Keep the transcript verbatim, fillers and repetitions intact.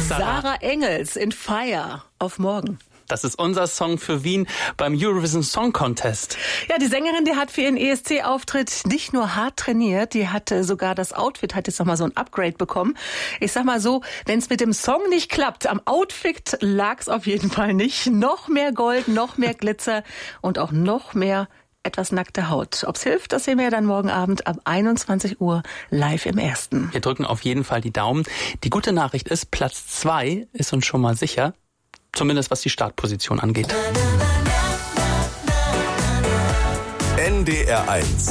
Sarah. Sarah Engels in Fire auf morgen. Das ist unser Song für Wien beim Eurovision Song Contest. Ja, die Sängerin, die hat für ihren E S C-Auftritt nicht nur hart trainiert, die hatte sogar das Outfit, hat jetzt nochmal so ein Upgrade bekommen. Ich sag mal so, wenn es mit dem Song nicht klappt, am Outfit lag es auf jeden Fall nicht. Noch mehr Gold, noch mehr Glitzer und auch noch mehr etwas nackte Haut. Ob's hilft, das sehen wir dann morgen Abend ab einundzwanzig Uhr live im Ersten. Wir drücken auf jeden Fall die Daumen. Die gute Nachricht ist, Platz zwei ist uns schon mal sicher. Zumindest was die Startposition angeht. N D R eins